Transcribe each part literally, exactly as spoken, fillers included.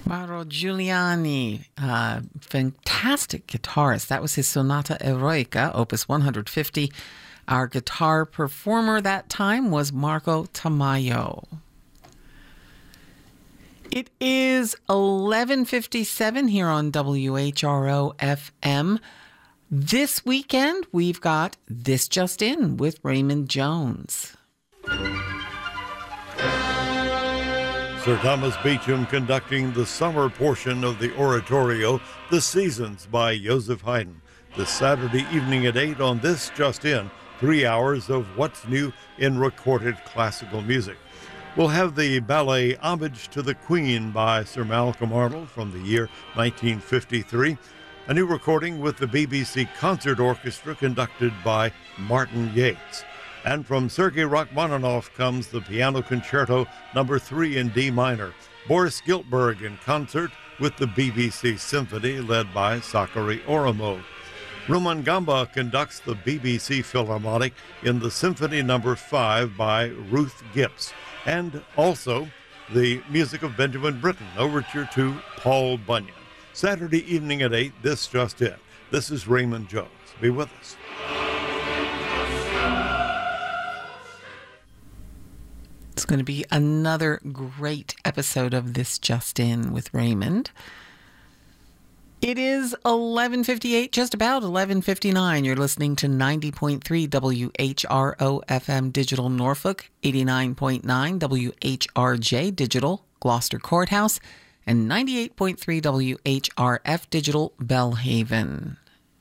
Mauro Giuliani, uh, fantastic guitarist. That was his Sonata Eroica, opus one hundred fifty. Our guitar performer that time was Marco Tamayo. It is eleven fifty-seven here on W H R O F M. This weekend, we've got This Just In with Raymond Jones. Sir Thomas Beecham conducting the summer portion of the oratorio, The Seasons by Joseph Haydn, this Saturday evening at eight on This Just In, three hours of what's new in recorded classical music. We'll have the ballet Homage to the Queen by Sir Malcolm Arnold from the year nineteen fifty-three, a new recording with the B B C Concert Orchestra conducted by Martin Yates. And from Sergei Rachmaninoff comes the Piano Concerto number three in D minor, Boris Giltburg in concert with the B B C Symphony led by Sakari Oromov. Roman Gamba conducts the B B C Philharmonic in the Symphony number five by Ruth Gips. And also the music of Benjamin Britten, overture to Paul Bunyan. Saturday evening at eight, This Just In. This is Raymond Jones. Be with us. It's going to be another great episode of This Just In with Raymond. It is eleven fifty-eight, just about eleven fifty-nine. You're listening to ninety point three W H R O F M Digital Norfolk, eighty-nine point nine W H R J Digital Gloucester Courthouse, and ninety-eight point three W H R F Digital Bellhaven.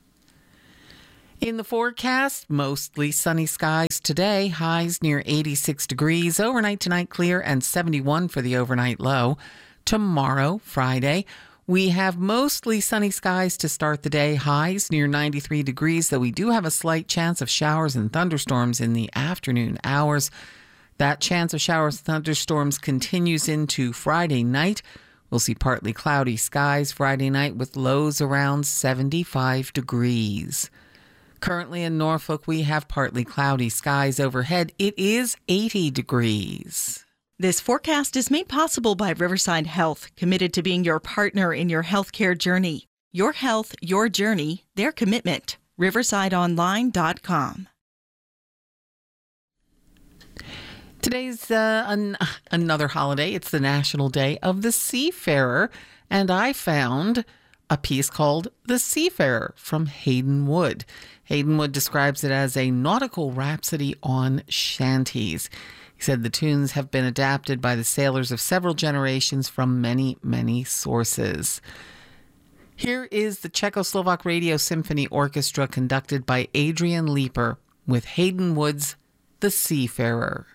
In the forecast, mostly sunny skies today, highs near eighty-six degrees, overnight tonight clear and seventy-one for the overnight low. Tomorrow, Friday, we have mostly sunny skies to start the day, highs near ninety-three degrees, though we do have a slight chance of showers and thunderstorms in the afternoon hours. That chance of showers and thunderstorms continues into Friday night. We'll see partly cloudy skies Friday night with lows around seventy-five degrees. Currently in Norfolk, we have partly cloudy skies overhead. It is eighty degrees. This forecast is made possible by Riverside Health, committed to being your partner in your healthcare journey. Your health, your journey, their commitment. riverside online dot com. Today's uh, an- another holiday. It's the National Day of the Seafarer, and I found a piece called The Seafarer from Hayden Wood. Hayden Wood describes it as a nautical rhapsody on shanties. He said the tunes have been adapted by the sailors of several generations from many, many sources. Here is the Czechoslovak Radio Symphony Orchestra conducted by Adrian Leeper with Hayden Wood's The Seafarer.